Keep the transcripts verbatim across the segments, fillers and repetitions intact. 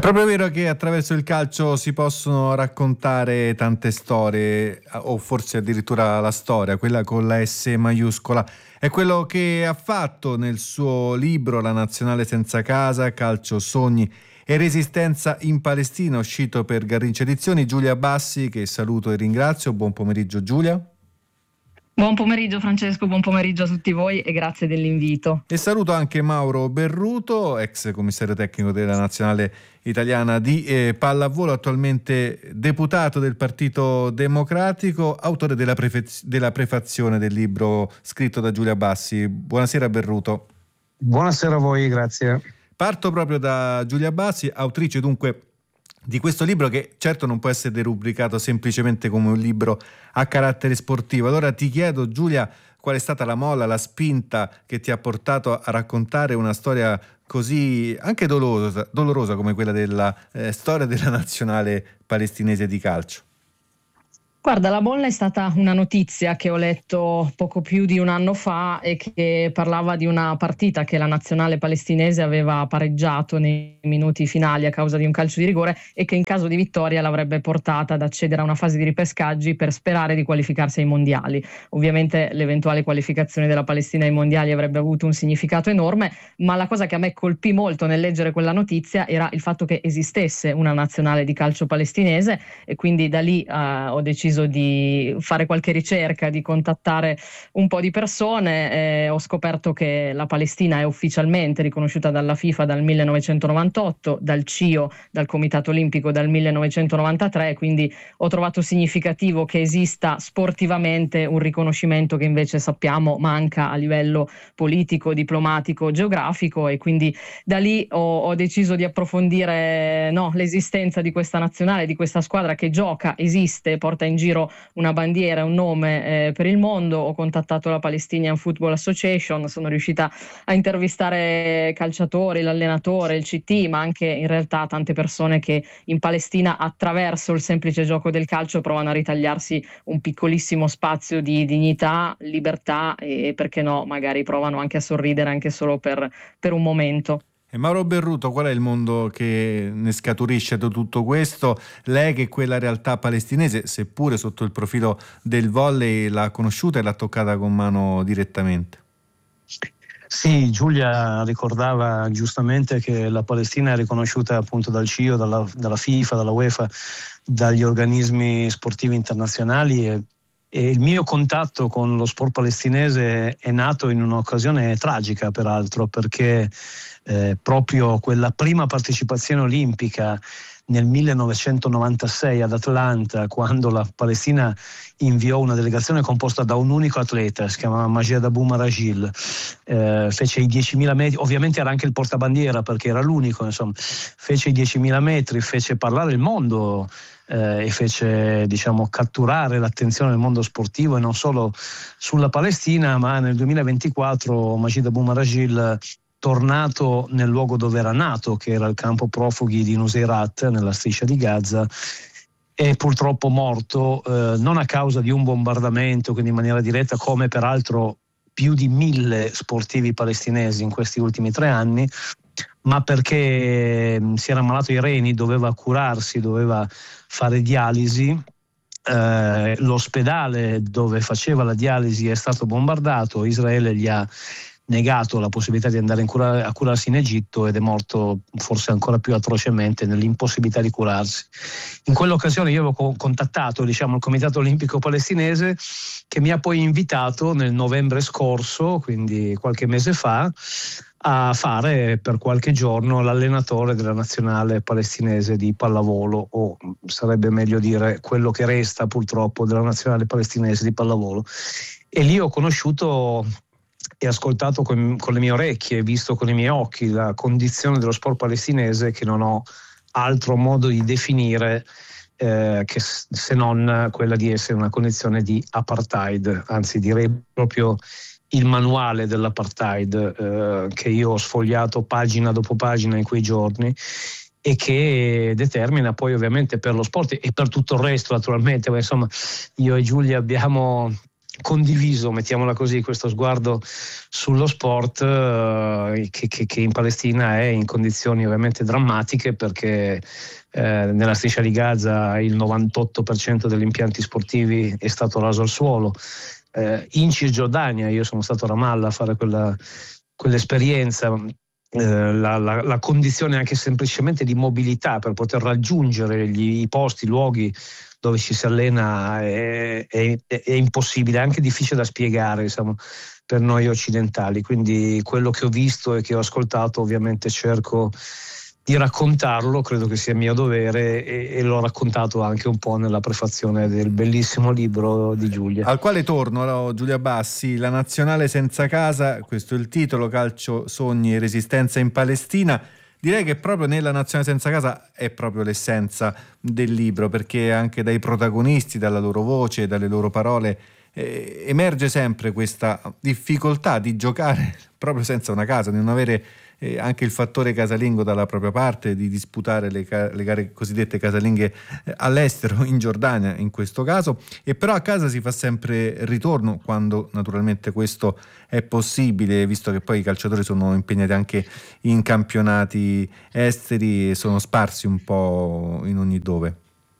proprio vero che attraverso il calcio si possono raccontare tante storie, o forse addirittura la storia, quella con la S maiuscola. È quello che ha fatto nel suo libro La nazionale senza casa, calcio, sogni e resistenza in Palestina, uscito per Garrincha Edizioni. Giulia Bassi, che saluto e ringrazio. Buon pomeriggio Giulia. Buon pomeriggio Francesco, buon pomeriggio a tutti voi e grazie dell'invito. E saluto anche Mauro Berruto, ex commissario tecnico della nazionale italiana di eh, pallavolo, attualmente deputato del Partito Democratico, autore della, prefez- della prefazione del libro scritto da Giulia Bassi. Buonasera Berruto. Buonasera a voi, grazie. Parto proprio da Giulia Bassi, autrice dunque di questo libro che certo non può essere derubricato semplicemente come un libro a carattere sportivo. Allora ti chiedo Giulia, qual è stata la molla, la spinta che ti ha portato a raccontare una storia così anche dolorosa, dolorosa come quella della eh, storia della nazionale palestinese di calcio? Guarda, la molla è stata una notizia che ho letto poco più di un anno fa e che parlava di una partita che la nazionale palestinese aveva pareggiato nei minuti finali a causa di un calcio di rigore e che in caso di vittoria l'avrebbe portata ad accedere a una fase di ripescaggi per sperare di qualificarsi ai mondiali. Ovviamente l'eventuale qualificazione della Palestina ai mondiali avrebbe avuto un significato enorme, ma la cosa che a me colpì molto nel leggere quella notizia era il fatto che esistesse una nazionale di calcio palestinese e quindi da lì uh, ho deciso di fare qualche ricerca, di contattare un po' di persone. Eh, ho scoperto che la Palestina è ufficialmente riconosciuta dalla FIFA dal millenovecentonovantotto, dal C I O, dal Comitato Olimpico dal millenovecentonovantatré, quindi ho trovato significativo che esista sportivamente un riconoscimento che invece sappiamo manca a livello politico, diplomatico, geografico, e quindi da lì ho, ho deciso di approfondire no, l'esistenza di questa nazionale, di questa squadra che gioca, esiste, porta in giro una bandiera, un nome eh, per il mondo. Ho contattato la Palestinian Football Association, sono riuscita a intervistare calciatori, l'allenatore, il C T, ma anche in realtà tante persone che in Palestina attraverso il semplice gioco del calcio provano a ritagliarsi un piccolissimo spazio di dignità, libertà e perché no, magari provano anche a sorridere anche solo per, per un momento. E Mauro Berruto, qual è il mondo che ne scaturisce da tutto questo? Lei che quella realtà palestinese, seppure sotto il profilo del volley, l'ha conosciuta e l'ha toccata con mano direttamente. Sì, Giulia ricordava giustamente che la Palestina è riconosciuta appunto dal C I O, dalla, dalla FIFA, dalla UEFA, dagli organismi sportivi internazionali e, e il mio contatto con lo sport palestinese è nato in un'occasione tragica, peraltro, perché Eh, proprio quella prima partecipazione olimpica nel millenovecentonovantasei ad Atlanta, quando la Palestina inviò una delegazione composta da un unico atleta, si chiamava Majed Abu Maragil, eh, fece i diecimila metri, ovviamente era anche il portabandiera perché era l'unico, insomma, fece i diecimila metri, fece parlare il mondo eh, e fece diciamo catturare l'attenzione del mondo sportivo e non solo sulla Palestina, ma nel duemilaventiquattro Majed Abu Maragil, tornato nel luogo dove era nato, che era il campo profughi di Nuseirat nella striscia di Gaza, è purtroppo morto eh, non a causa di un bombardamento, quindi in maniera diretta, come peraltro più di mille sportivi palestinesi in questi ultimi tre anni, ma perché si era ammalato ai reni, doveva curarsi, doveva fare dialisi. Eh, l'ospedale dove faceva la dialisi è stato bombardato, Israele gli ha negato la possibilità di andare in cura- a curarsi in Egitto ed è morto forse ancora più atrocemente nell'impossibilità di curarsi. In quell'occasione io avevo co- contattato diciamo, il Comitato Olimpico Palestinese, che mi ha poi invitato nel novembre scorso, quindi qualche mese fa, a fare per qualche giorno l'allenatore della nazionale palestinese di pallavolo, o sarebbe meglio dire quello che resta purtroppo della nazionale palestinese di pallavolo. E lì ho conosciuto e ascoltato con, con le mie orecchie, visto con i miei occhi la condizione dello sport palestinese, che non ho altro modo di definire eh, che se non quella di essere una condizione di apartheid, anzi direi proprio il manuale dell'apartheid eh, che io ho sfogliato pagina dopo pagina in quei giorni e che determina poi ovviamente per lo sport e per tutto il resto naturalmente, ma insomma io e Giulia abbiamo condiviso, mettiamola così, questo sguardo sullo sport eh, che, che, che in Palestina è in condizioni ovviamente drammatiche, perché eh, nella striscia di Gaza il novantotto per cento degli impianti sportivi è stato raso al suolo. Eh, in Cisgiordania, io sono stato a Ramallah a fare quella, quell'esperienza, eh, la, la, la condizione anche semplicemente di mobilità per poter raggiungere gli, i posti, i luoghi dove ci si allena è, è, è impossibile, è anche difficile da spiegare, diciamo, per noi occidentali. Quindi quello che ho visto e che ho ascoltato ovviamente cerco di raccontarlo, credo che sia mio dovere, e, e l'ho raccontato anche un po' nella prefazione del bellissimo libro di Giulia. Al quale torno, Giulia Bassi, La nazionale senza casa, questo è il titolo, calcio, sogni e resistenza in Palestina. Direi che proprio nella nazionale senza casa è proprio l'essenza del libro, perché anche dai protagonisti, dalla loro voce, dalle loro parole, eh, emerge sempre questa difficoltà di giocare proprio senza una casa, di non avere eh, anche il fattore casalingo dalla propria parte, di disputare le, ca- le gare cosiddette casalinghe eh, all'estero, in Giordania in questo caso, e però a casa si fa sempre ritorno quando naturalmente questo è possibile, visto che poi i calciatori sono impegnati anche in campionati esteri e sono sparsi un po' in ogni dove.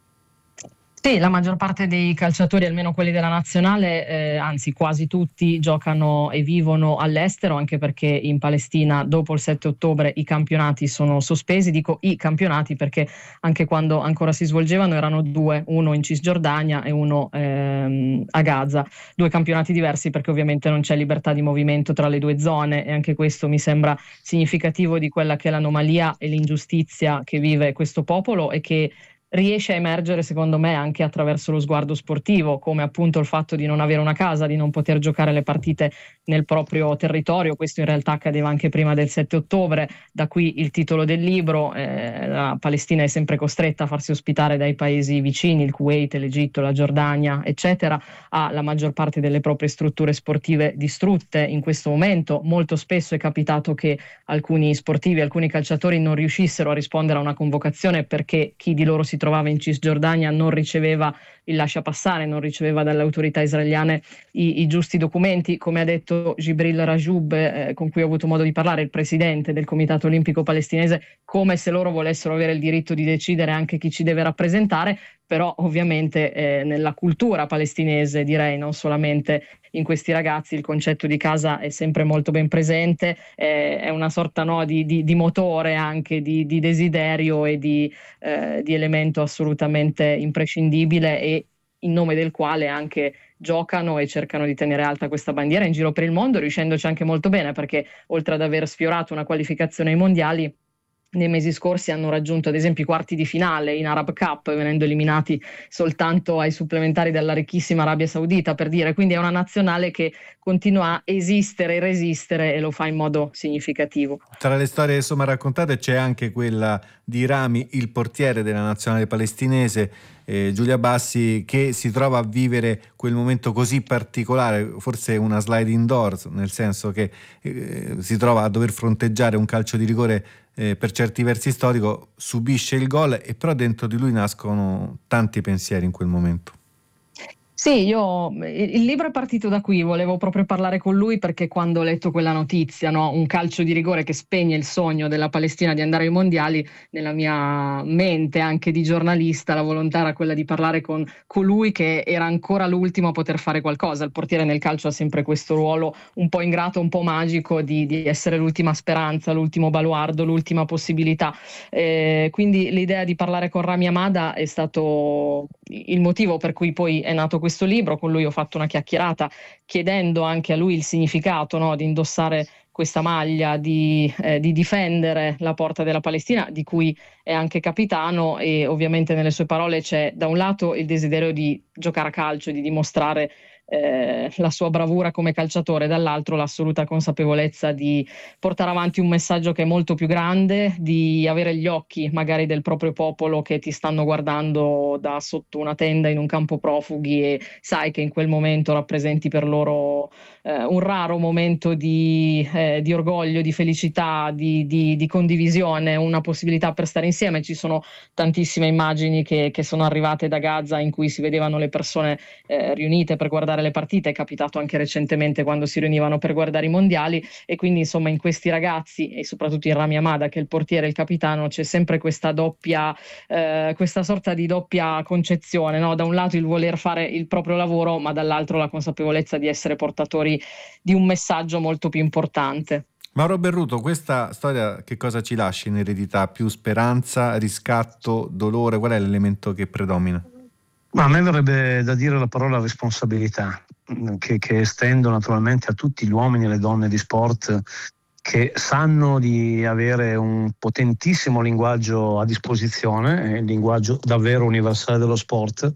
Sì, la maggior parte dei calciatori, almeno quelli della nazionale, eh, anzi quasi tutti, giocano e vivono all'estero, anche perché in Palestina dopo il sette ottobre i campionati sono sospesi. Dico i campionati perché anche quando ancora si svolgevano erano due, uno in Cisgiordania e uno ehm, a Gaza, due campionati diversi perché ovviamente non c'è libertà di movimento tra le due zone, e anche questo mi sembra significativo di quella che è l'anomalia e l'ingiustizia che vive questo popolo, e che riesce a emergere secondo me anche attraverso lo sguardo sportivo, come appunto il fatto di non avere una casa, di non poter giocare le partite nel proprio territorio. Questo in realtà accadeva anche prima del sette ottobre, da qui il titolo del libro. Eh, la Palestina è sempre costretta a farsi ospitare dai paesi vicini, il Kuwait, l'Egitto, la Giordania, eccetera, ha la maggior parte delle proprie strutture sportive distrutte in questo momento. Molto spesso è capitato che alcuni sportivi, alcuni calciatori non riuscissero a rispondere a una convocazione perché chi di loro si trovava in Cisgiordania non riceveva il lasciapassare, non riceveva dalle autorità israeliane i, i giusti documenti. Come ha detto Gibril Rajoub, eh, con cui ho avuto modo di parlare, il presidente del Comitato Olimpico Palestinese, come se loro volessero avere il diritto di decidere anche chi ci deve rappresentare, però ovviamente eh, nella cultura palestinese, direi, non solamente in questi ragazzi, il concetto di casa è sempre molto ben presente, eh, è una sorta no, di, di, di motore anche, di, di desiderio e di, eh, di elemento assolutamente imprescindibile, e in nome del quale anche giocano e cercano di tenere alta questa bandiera in giro per il mondo, riuscendoci anche molto bene, perché oltre ad aver sfiorato una qualificazione ai mondiali, nei mesi scorsi hanno raggiunto ad esempio i quarti di finale in Arab Cup, venendo eliminati soltanto ai supplementari dalla ricchissima Arabia Saudita, per dire. Quindi è una nazionale che continua a esistere e resistere, e lo fa in modo significativo. Tra le storie insomma raccontate c'è anche quella di Rami, il portiere della nazionale palestinese, eh, Giulia Bassi, che si trova a vivere quel momento così particolare, forse una sliding doors, nel senso che eh, si trova a dover fronteggiare un calcio di rigore eh, per certi versi storico, subisce il gol, e però dentro di lui nascono tanti pensieri in quel momento. Sì, io il libro è partito da qui, volevo proprio parlare con lui perché quando ho letto quella notizia, no, un calcio di rigore che spegne il sogno della Palestina di andare ai mondiali, nella mia mente anche di giornalista la volontà era quella di parlare con colui che era ancora l'ultimo a poter fare qualcosa. Il portiere nel calcio ha sempre questo ruolo un po' ingrato, un po' magico di, di essere l'ultima speranza, l'ultimo baluardo, l'ultima possibilità. Eh, quindi l'idea di parlare con Rami Hamada è stato il motivo per cui poi è nato questo libro. Con lui ho fatto una chiacchierata chiedendo anche a lui il significato, no, di indossare questa maglia, di, eh, di difendere la porta della Palestina, di cui è anche capitano, e ovviamente nelle sue parole c'è da un lato il desiderio di giocare a calcio, di dimostrare Eh, la sua bravura come calciatore, dall'altro l'assoluta consapevolezza di portare avanti un messaggio che è molto più grande, di avere gli occhi magari del proprio popolo che ti stanno guardando da sotto una tenda in un campo profughi, e sai che in quel momento rappresenti per loro eh, un raro momento di, eh, di orgoglio, di felicità, di, di, di condivisione, una possibilità per stare insieme. Ci sono tantissime immagini che, che sono arrivate da Gaza in cui si vedevano le persone eh, riunite per guardare guardare le partite, è capitato anche recentemente quando si riunivano per guardare i mondiali, e quindi insomma in questi ragazzi, e soprattutto in Rami Amada che è il portiere e il capitano, c'è sempre questa doppia eh, questa sorta di doppia concezione, no? Da un lato il voler fare il proprio lavoro, ma dall'altro la consapevolezza di essere portatori di un messaggio molto più importante. Mauro Berruto, questa storia che cosa ci lascia in eredità? Più speranza, riscatto, dolore? Qual è l'elemento che predomina? Ma a me verrebbe da dire la parola responsabilità, che, che estendo naturalmente a tutti gli uomini e le donne di sport che sanno di avere un potentissimo linguaggio a disposizione, il linguaggio davvero universale dello sport,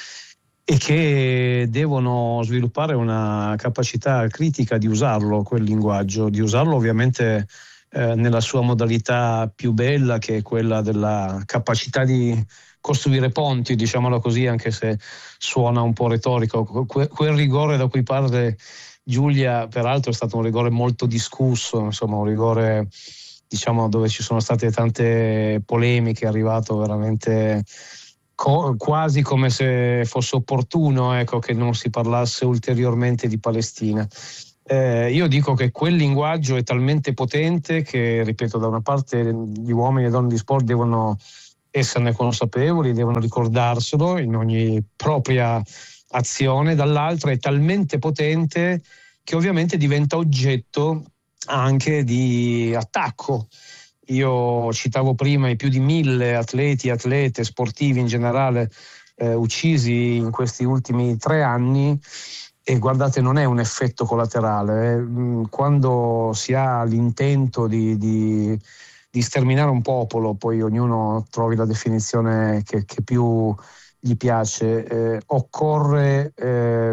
e che devono sviluppare una capacità critica di usarlo, quel linguaggio, di usarlo ovviamente eh, nella sua modalità più bella, che è quella della capacità di costruire ponti, diciamolo così, anche se suona un po' retorico. Que- quel rigore da cui parla Giulia, peraltro, è stato un rigore molto discusso, insomma un rigore, diciamo, dove ci sono state tante polemiche, è arrivato veramente co- quasi come se fosse opportuno, ecco, che non si parlasse ulteriormente di Palestina. Eh, io dico che quel linguaggio è talmente potente che, ripeto, da una parte gli uomini e le donne di sport devono esserne consapevoli, devono ricordarselo in ogni propria azione, dall'altra è talmente potente che ovviamente diventa oggetto anche di attacco. Io citavo prima i più di mille atleti, atlete, sportivi in generale eh, uccisi in questi ultimi tre anni, e guardate, non è un effetto collaterale. Eh. Quando si ha l'intento di, di, di sterminare un popolo, poi ognuno trovi la definizione che, che più gli piace, eh, occorre eh,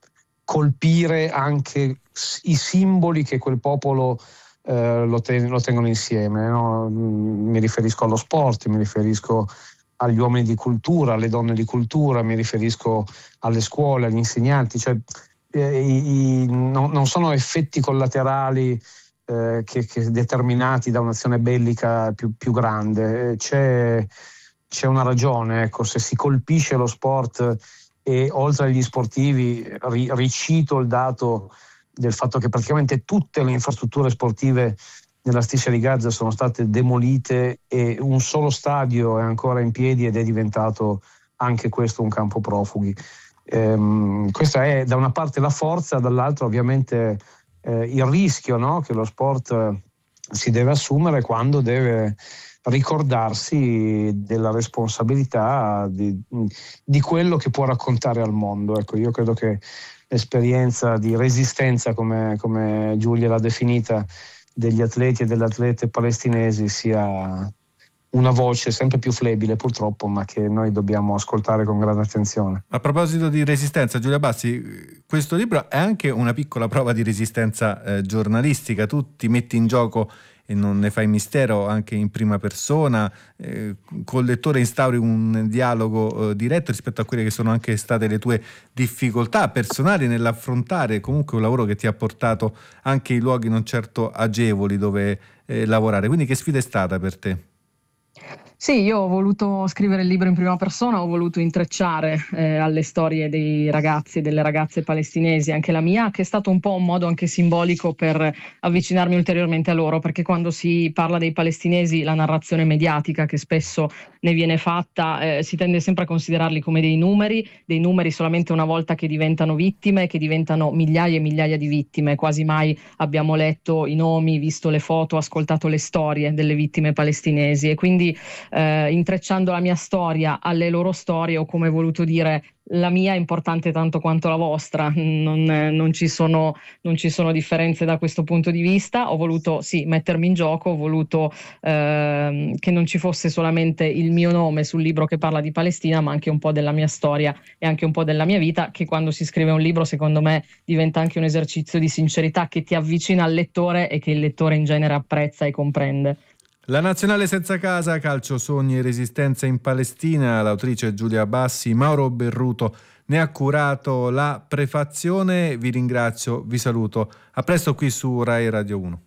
colpire anche i simboli che quel popolo eh, lo, ten- lo tengono insieme, no? Mi riferisco allo sport, mi riferisco agli uomini di cultura, alle donne di cultura, mi riferisco alle scuole, agli insegnanti, cioè eh, i, i, no, non sono effetti collaterali eh, che, che determinati da un'azione bellica più, più grande. C'è C'è una ragione, ecco, se si colpisce lo sport, e oltre agli sportivi ri, ricito il dato del fatto che praticamente tutte le infrastrutture sportive nella striscia di Gaza sono state demolite e un solo stadio è ancora in piedi ed è diventato anche questo un campo profughi. Ehm, questa è da una parte la forza, dall'altra ovviamente eh, il rischio, no? Che lo sport si deve assumere quando deve ricordarsi della responsabilità di, di quello che può raccontare al mondo. Ecco, io credo che l'esperienza di resistenza, come, come Giulia l'ha definita, degli atleti e delle atlete palestinesi sia una voce sempre più flebile purtroppo, ma che noi dobbiamo ascoltare con grande attenzione. A proposito di resistenza, Giulia Bassi, questo libro è anche una piccola prova di resistenza eh, giornalistica. Tu ti metti in gioco e non ne fai mistero, anche in prima persona, eh, col lettore instauri un dialogo eh, diretto rispetto a quelle che sono anche state le tue difficoltà personali nell'affrontare comunque un lavoro che ti ha portato anche in luoghi non certo agevoli dove eh, lavorare. Quindi che sfida è stata per te? Sì, io ho voluto scrivere il libro in prima persona, ho voluto intrecciare eh, alle storie dei ragazzi e delle ragazze palestinesi, anche la mia, che è stato un po' un modo anche simbolico per avvicinarmi ulteriormente a loro, perché quando si parla dei palestinesi la narrazione mediatica che spesso ne viene fatta eh, si tende sempre a considerarli come dei numeri, dei numeri solamente una volta che diventano vittime, che diventano migliaia e migliaia di vittime. Quasi mai abbiamo letto i nomi, visto le foto, ascoltato le storie delle vittime palestinesi, e quindi Eh, intrecciando la mia storia alle loro storie, ho come voluto dire la mia è importante tanto quanto la vostra, non, non, ci sono, non ci sono differenze da questo punto di vista. Ho voluto sì mettermi in gioco, ho voluto eh, che non ci fosse solamente il mio nome sul libro che parla di Palestina, ma anche un po' della mia storia e anche un po' della mia vita, che quando si scrive un libro secondo me diventa anche un esercizio di sincerità che ti avvicina al lettore e che il lettore in genere apprezza e comprende. La nazionale senza casa, calcio, sogni e resistenza in Palestina, l'autrice Giulia Bassi, Mauro Berruto ne ha curato la prefazione. Vi ringrazio, vi saluto, a presto qui su Rai Radio uno.